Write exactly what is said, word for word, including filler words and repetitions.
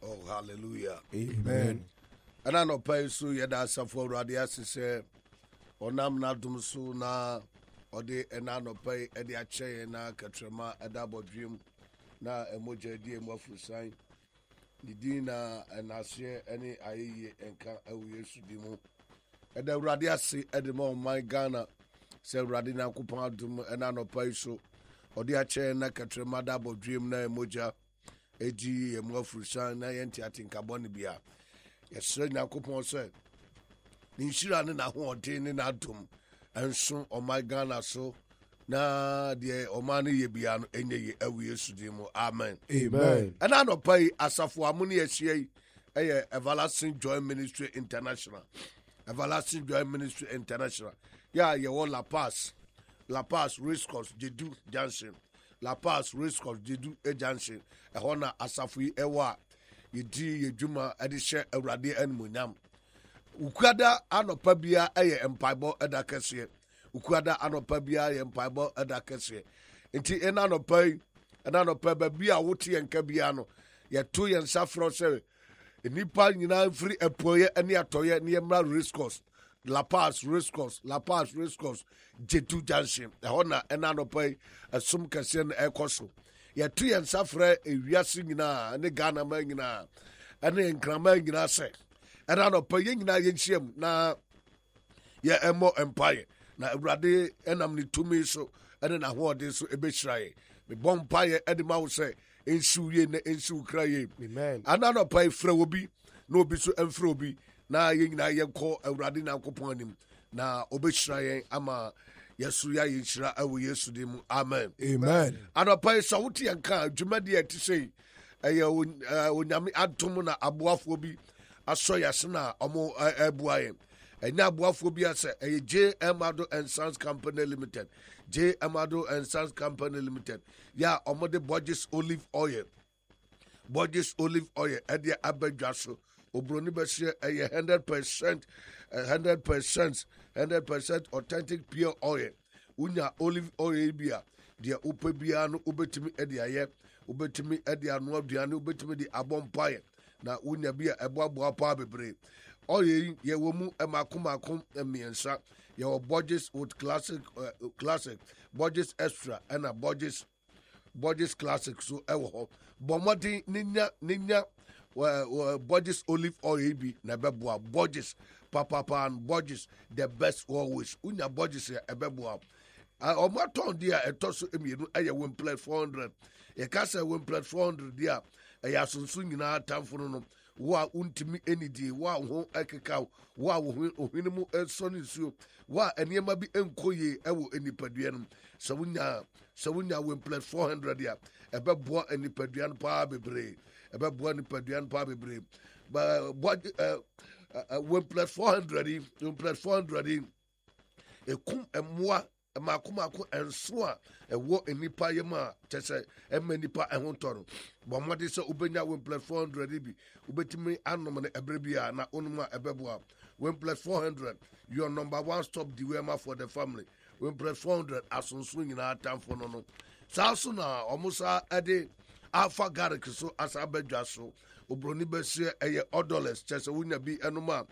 Oh, hallelujah. Amen. And I know pay so yada safo radia se onam na dum so na ode ena no pay e de ache na katrema eda bodwem na emoja die mwafusan didi na enase ene ayeye enka awu Yesu di mu eda radia se ede mo my Ghana se radia na kupon adum ena no pay so ode ache na katrema da bodwem na emoja eji emwafusan na yenti atinkaboni bia yesre nyakopon se ni nshira ne na ho ode ne na dum enso o my Ghana so na de o man ye bia no enye ye awu Yesu di mu amen Amen. and I no pay asafo amuni ehie eye Everlasting Joy Ministry International Everlasting Joy Ministry International ya ye wo La Paz La Paz Race Course Jedu Junction La Paz Race Course Jedu e Junction e ho na asafo yi ewa ye di ye dwuma e de hye awurade animonyam ukuada anopa bia eye empaibo eda kese ukuada anopa bia ye empaibo eda kese enti ena anopa yi ena anopa ba bia wote yenka bia no ye to ye nsafro se nipa nyina free epoye ene atoye ne yemra Race Course La Paz Race Course La Paz Race Course Jedu Junction e ho na ena anopa yi asum kese na ekoso ye to ye nsafra ewiase nyina ne Ghana ma nyina ene nkrama nyina se ena no pa ye nyina ye nhiem na ye emo empire na awurade enam ne tumi so ene na hoode so ebehirae me bompaye ede ma wo se ensiw ye na ensiw kraye Amen. ana no pa ifra obi na obi so emfra obi na ye nyina ye kɔ awurade na akopon anim na obehirae ama yesu ya ye nhira awo Yesu di mu amen Amen. ana pa so wote yanka dwumade ati sei eye onyame atom na aboafo bi aso yasena omo ebuaye enya aboafo bi ase eye J Amado and Sons Company Limited J Amado and Sons Company Limited ya omo de Borges olive oil Borges olive oil e de abadwa so obroni be se eye one hundred percent one hundred percent one hundred percent authentic pure oil unya olive oil bia de upe bia no ubetimi e de aye ubetimi e de anu aduane ubetimi de abompaye na unya bia eboabo pa bebre oye ye wo mu emakomakom emiensa ye wo Borges with classic uh, classic Borges extra and a Borges Borges classic so e wo bomodi ninya ninya uh, Borges olive oil bi na beboa Borges papa pan Borges the best always unya Borges e beboa o maton dia etoso emienu eye win plate four hundred ye ka say win plate four hundred dia eya sunsun nyina tamfo no wa untimi enidi wa ho ekeka wa ohwini mu esoni suo wa eniema bi enkoye ewo enipadua no so wunya so wunya win plate four hundred ya ebeboa enipadua no pa bebre ebeboa enipadua no pa bebre ba win plate four hundred win plate four hundred ekum emwa makomako enso a ewo enipa yema tese ema nipa ehon toro bo mode se ubenya win plus four hundred bi ubetimi anom na ebrebia na onuma ebeboa win plus four hundred your number one stop the wema for the family win plus four hundred asonso nyina atamfo no no saso na omusa ede alpha garlic so asa badwa so obroni besie eye odorless tese wunya bi enoma